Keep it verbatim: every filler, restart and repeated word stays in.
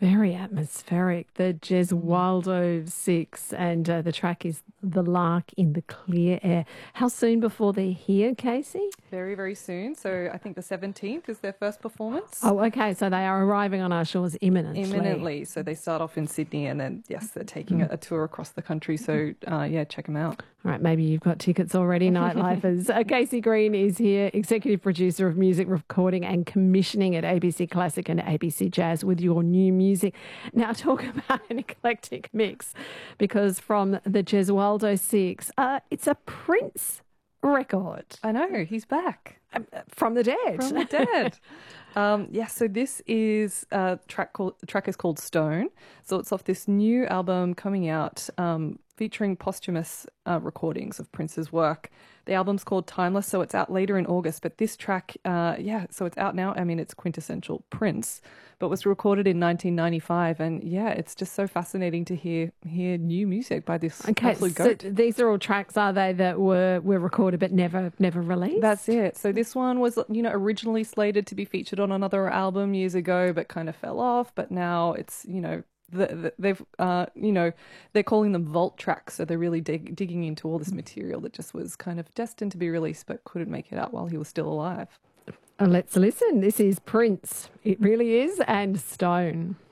Very atmospheric. The Gesualdo Six, and uh, the track is The Lark in the Clear Air. How soon before they're here, Casey? Very, very soon. So I think the seventeenth is their first performance. Oh, okay. So they are arriving on our shores imminently. Imminently. So they start off in Sydney and then, yes, they're taking mm. a, a tour across the country. So, uh, yeah, check them out. All right, maybe you've got tickets already, Nightlifers. uh, Casey Green is here, executive producer of music recording and commissioning at A B C Classic and A B C Jazz with your new music. Now, talk about an eclectic mix, because from the Gesualdo Six, uh, it's a Prince record. I know, he's back. Um, from the dead. From the dead. Um, yeah, so this is a track called track is called Stone. So it's off this new album coming out, um, featuring posthumous uh, recordings of Prince's work. The album's called Timeless, so it's out later in August. But this track, uh, yeah, so it's out now. I mean, it's quintessential Prince, but was recorded in nineteen ninety-five. And yeah, it's just so fascinating to hear hear new music by this okay, absolute so goat. These are all tracks, are they, that were, were recorded but never never released? That's it. So this one was, you know, originally slated to be featured on another album years ago, but kind of fell off. But now it's, you know, the, the, they've, uh, you know, they're calling them vault tracks. So they're really dig- digging into all this material that just was kind of destined to be released, but couldn't make it out while he was still alive. Let's listen. This is Prince. It really is, and Stone.